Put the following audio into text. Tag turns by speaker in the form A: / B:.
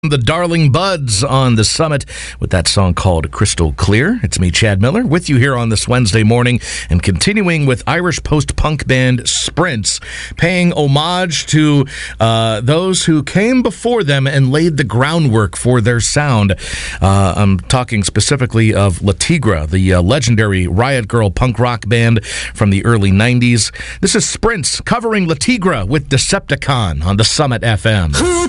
A: The Darling Buds on the Summit with that song called Crystal Clear. It's me, Chad Miller, with you here on this Wednesday morning and continuing with Irish post-punk band Sprints, paying homage to those who came before them and laid the groundwork for their sound. I'm talking specifically of La Tigra, the legendary Riot Girl punk rock band from the early 90s. This is Sprints covering La Tigra with Decepticon on the Summit FM.